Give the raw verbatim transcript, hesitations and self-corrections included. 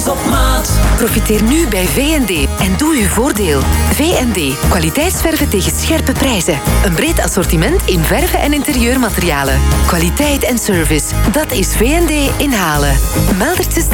Verf op maat. Profiteer nu bij V en D en doe uw voordeel. V en D, kwaliteitsverven tegen scherpe prijzen. Een breed assortiment in verven en interieurmaterialen. Kwaliteit en service, dat is V en D in Halen. Meldertse